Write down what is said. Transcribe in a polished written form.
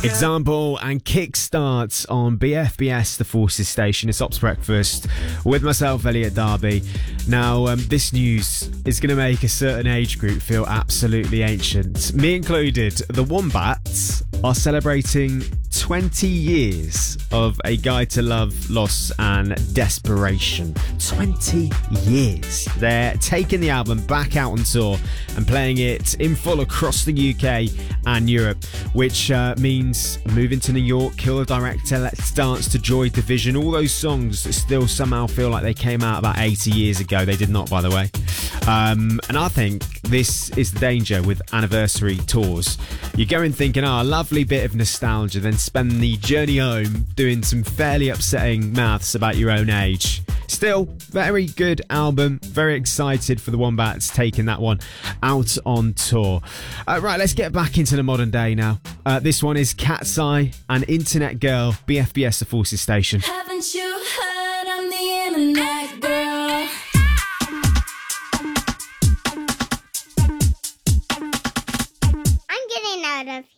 Example and Kickstarts on BFBS, the Forces Station. It's Ops Breakfast with myself, Elliot Darby. Now, this news is going to make a certain age group feel absolutely ancient. Me included. The Wombats are celebrating 20 years of A Guide to Love, Loss and Desperation. 20 years. They're taking the album back out on tour and playing it in full across the UK and Europe, which means Moving to New York, Kill the Director, Let's Dance to Joy Division, all those songs that still somehow feel like they came out about 80 years ago. They did not, by the way. And I think this is the danger with anniversary tours. You go in thinking, a lovely bit of nostalgia, then spend the journey home doing some fairly upsetting maths about your own age. Still, very good album. Very excited for the Wombats taking that one out on tour. Right, let's get back into the modern day now. This one is Cat's Eye and Internet Girl, BFBS, the Forces Station. Haven't you heard I'm the internet girl? I'm getting out of here.